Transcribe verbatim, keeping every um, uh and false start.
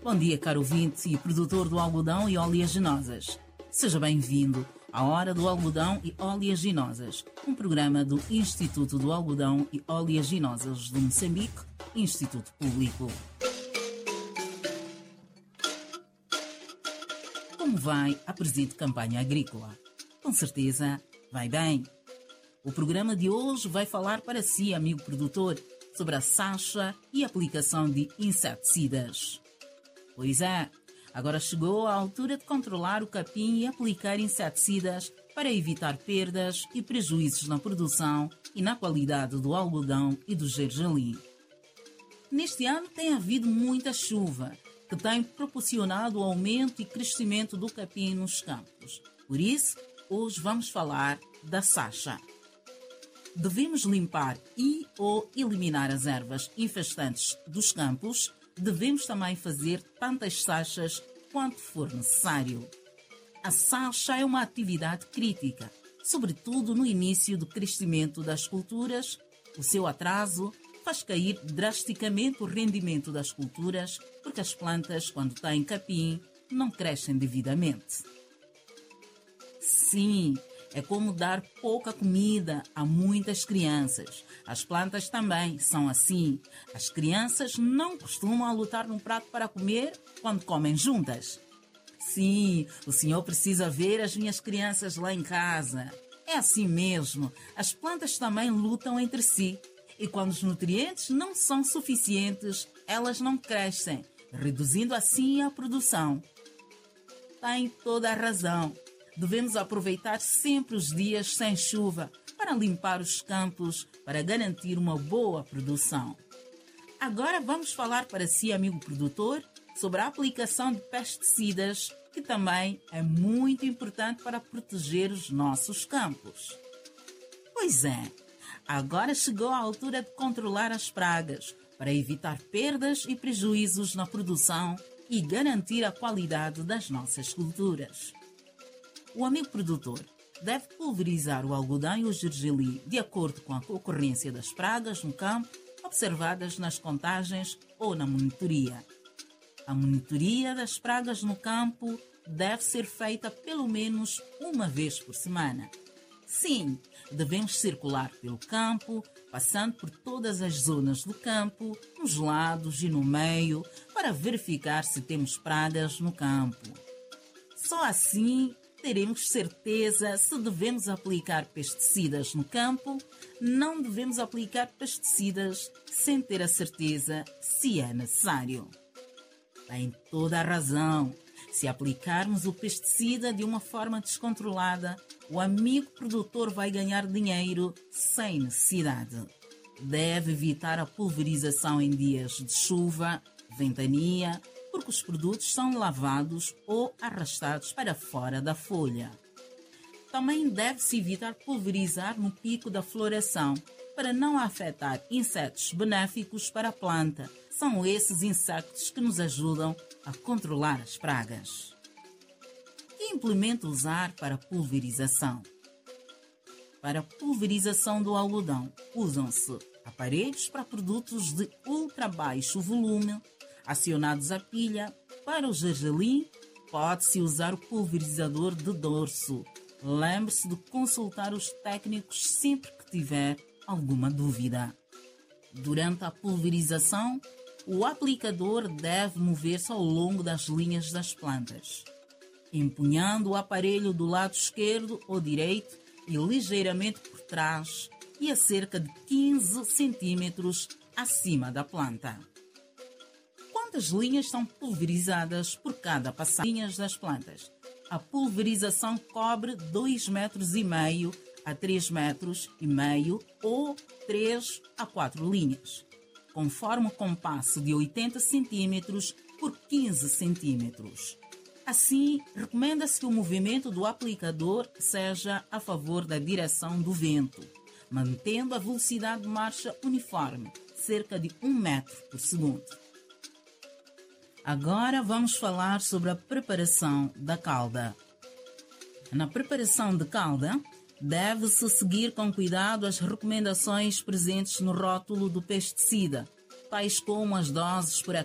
Bom dia, caro ouvinte e produtor do algodão e oleaginosas. Seja bem-vindo à Hora do Algodão e Oleaginosas, um programa do Instituto do Algodão e Oleaginosas de Moçambique, Instituto Público. Como vai a presente campanha agrícola? Com certeza vai bem. O programa de hoje vai falar para si, amigo produtor, sobre a sacha e aplicação de inseticidas. Pois é, agora chegou a altura de controlar o capim e aplicar inseticidas para evitar perdas e prejuízos na produção e na qualidade do algodão e do gergelim. Neste ano tem havido muita chuva, que tem proporcionado o aumento e crescimento do capim nos campos. Por isso, hoje vamos falar da sacha. Devemos limpar e ou eliminar as ervas infestantes dos campos. Devemos também fazer tantas sachas quanto for necessário. A sacha é uma atividade crítica, sobretudo no início do crescimento das culturas. O seu atraso faz cair drasticamente o rendimento das culturas, porque as plantas, quando têm capim, não crescem devidamente. Sim, é como dar pouca comida a muitas crianças. As plantas também são assim. As crianças não costumam lutar num prato para comer quando comem juntas. Sim, o senhor precisa ver as minhas crianças lá em casa. É assim mesmo. As plantas também lutam entre si. E quando os nutrientes não são suficientes, elas não crescem, reduzindo assim a produção. Tem toda a razão. Devemos aproveitar sempre os dias sem chuva para limpar os campos, para garantir uma boa produção. Agora vamos falar para si, amigo produtor, sobre a aplicação de pesticidas, que também é muito importante para proteger os nossos campos. Pois é, agora chegou a altura de controlar as pragas, para evitar perdas e prejuízos na produção e garantir a qualidade das nossas culturas. O amigo produtor deve pulverizar o algodão e o gergelim de acordo com a ocorrência das pragas no campo observadas nas contagens ou na monitoria. A monitoria das pragas no campo deve ser feita pelo menos uma vez por semana. Sim, devemos circular pelo campo, passando por todas as zonas do campo, nos lados e no meio, para verificar se temos pragas no campo. Só assim teremos certeza se devemos aplicar pesticidas no campo. Não devemos aplicar pesticidas sem ter a certeza se é necessário. Tem toda a razão. Se aplicarmos o pesticida de uma forma descontrolada, o amigo produtor vai ganhar dinheiro sem necessidade. Deve evitar a pulverização em dias de chuva, ventania, porque os produtos são lavados ou arrastados para fora da folha. Também deve-se evitar pulverizar no pico da floração, para não afetar insetos benéficos para a planta. São esses insetos que nos ajudam a controlar as pragas. Que implemento usar para pulverização? Para pulverização do algodão, usam-se aparelhos para produtos de ultra baixo volume, acionados a pilha. Para o gergelim, pode-se usar o pulverizador de dorso. Lembre-se de consultar os técnicos sempre que tiver alguma dúvida. Durante a pulverização, o aplicador deve mover-se ao longo das linhas das plantas, empunhando o aparelho do lado esquerdo ou direito e ligeiramente por trás e a cerca de quinze centímetros acima da planta. Quantas linhas são pulverizadas por cada passagem das plantas? A pulverização cobre dois metros e meio a três metros e meio ou três a quatro linhas, conforme o compasso de oitenta centímetros por quinze centímetros. Assim, recomenda-se que o movimento do aplicador seja a favor da direção do vento, mantendo a velocidade de marcha uniforme, cerca de um metro por segundo. Agora vamos falar sobre a preparação da calda. Na preparação de calda, deve-se seguir com cuidado as recomendações presentes no rótulo do pesticida, tais como as doses por hectare